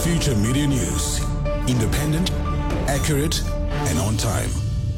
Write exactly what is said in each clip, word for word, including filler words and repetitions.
Future Media News. Independent, accurate, and on time.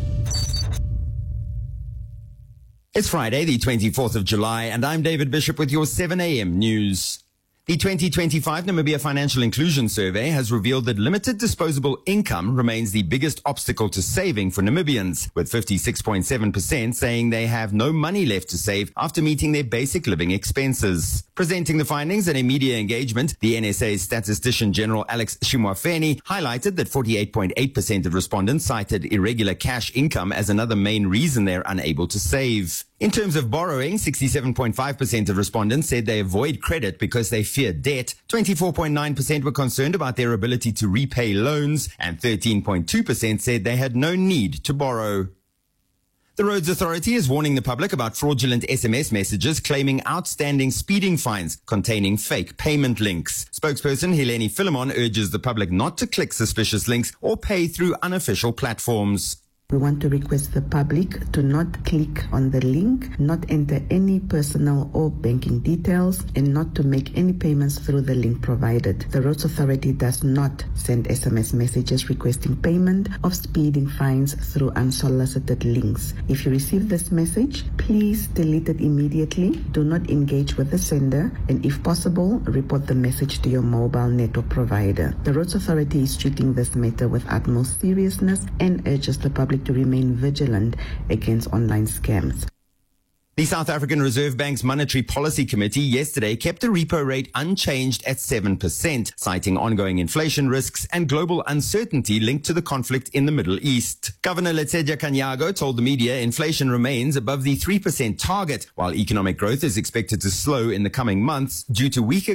It's Friday, the twenty-fourth of July, and I'm David Bishop with your seven a.m. news. The twenty twenty-five Namibia Financial Inclusion Survey has revealed that limited disposable income remains the biggest obstacle to saving for Namibians, with fifty-six point seven percent saying they have no money left to save after meeting their basic living expenses. Presenting the findings at a media engagement, the N S A's Statistician General Alex Shimwafeni highlighted that forty-eight point eight percent of respondents cited irregular cash income as another main reason they're unable to save. In terms of borrowing, sixty-seven point five percent of respondents said they avoid credit because they fear debt, twenty-four point nine percent were concerned about their ability to repay loans, and thirteen point two percent said they had no need to borrow. The Roads Authority is warning the public about fraudulent S M S messages claiming outstanding speeding fines containing fake payment links. Spokesperson Helene Philemon urges the public not to click suspicious links or pay through unofficial platforms. We want to request the public to not click on the link, not enter any personal or banking details, and not to make any payments through the link provided. The Roads Authority does not send S M S messages requesting payment of speeding fines through unsolicited links. If you receive this message, please delete it immediately. Do not engage with the sender, and if possible, report the message to your mobile network provider. The Roads Authority is treating this matter with utmost seriousness and urges the public to remain vigilant against online scams. The South African Reserve Bank's Monetary Policy Committee yesterday kept the repo rate unchanged at seven percent, citing ongoing inflation risks and global uncertainty linked to the conflict in the Middle East. Governor Lesetja Kganyago told the media inflation remains above the three percent target, while economic growth is expected to slow in the coming months due to weaker